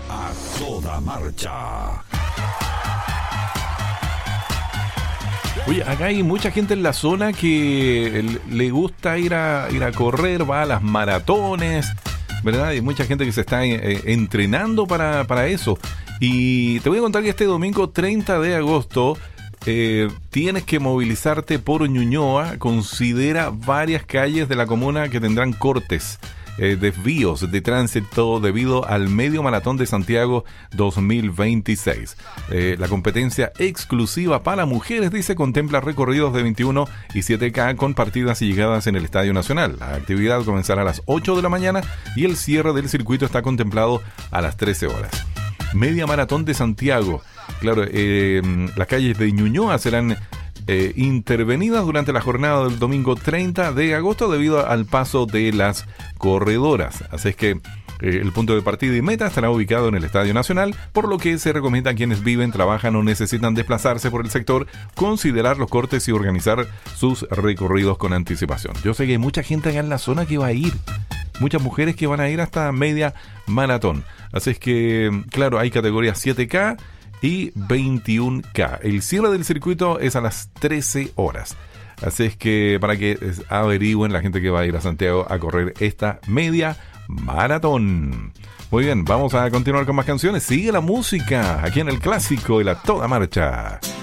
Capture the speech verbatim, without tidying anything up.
A toda marcha. Oye, acá hay mucha gente en la zona que le gusta ir a, ir a correr, va a las maratones, ¿verdad? Hay mucha gente que se está eh, entrenando para, para eso. Y te voy a contar que este domingo treinta de agosto eh, tienes que movilizarte por Ñuñoa. Considera varias calles de la comuna que tendrán cortes. Eh, desvíos de tránsito debido al Medio Maratón de Santiago dos mil veintiséis. Eh, la competencia exclusiva para mujeres, dice, contempla recorridos de veintiuno y siete K con partidas y llegadas en el Estadio Nacional. La actividad comenzará a las ocho de la mañana y el cierre del circuito está contemplado a las trece horas. Media Maratón de Santiago. Claro, eh, las calles de Ñuñoa serán Eh, intervenidas durante la jornada del domingo treinta de agosto debido al paso de las corredoras. Así es que eh, el punto de partida y meta estará ubicado en el Estadio Nacional, por lo que se recomienda a quienes viven, trabajan o necesitan desplazarse por el sector considerar los cortes y organizar sus recorridos con anticipación. Yo sé que hay mucha gente acá en la zona que va a ir, muchas mujeres que van a ir hasta media maratón. Así es que, claro, hay categorías siete K y veintiuno K. El cierre del circuito es a las trece horas. Así es que para que averigüen la gente que va a ir a Santiago a correr esta media maratón. Muy bien, vamos a continuar con más canciones. Sigue la música aquí en el clásico de la Toda Marcha.